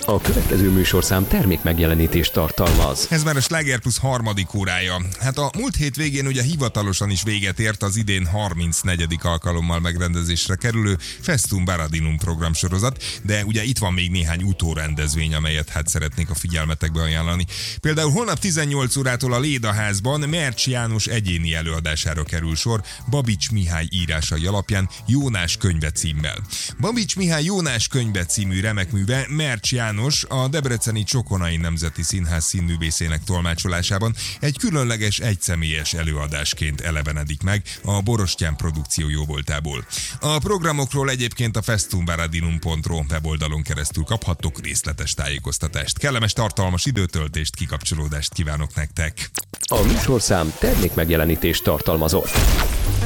A következő műsorszám termék megjelenítést tartalmaz. Ez már a Sláger Plus harmadik órája. Hát a múlt hét végén ugye hivatalosan is véget ért az idén 34. alkalommal megrendezésre kerülő Festum Baradinum programsorozat, de ugye itt van még néhány utórendezvény, amelyet hát szeretnék a figyelmetekbe ajánlani. Például holnap 18 órától a Lédaházban Mercs János egyéni előadására kerül sor Babics Mihály írásai alapján Jónás könyve címmel. Babics Mihály Jónás könyve című remekműve Mercs János a debreceni Csokonai Nemzeti Színház színművészének tolmácsolásában egy különleges egyszemélyes előadásként elevenedik meg a Borostyán produkció jóvoltából. A programokról egyébként a festumbaradinum.ro weboldalon keresztül kaphattok részletes tájékoztatást. Kellemes tartalmas időtöltést, kikapcsolódást kívánok nektek! A műsorszám termék megjelenítést tartalmazott.